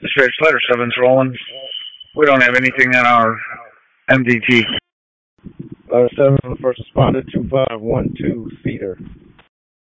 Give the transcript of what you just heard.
Dispatch letter 7's rolling. We don't have anything on our MDT. Letter 7 from first responder 2512 Cedar.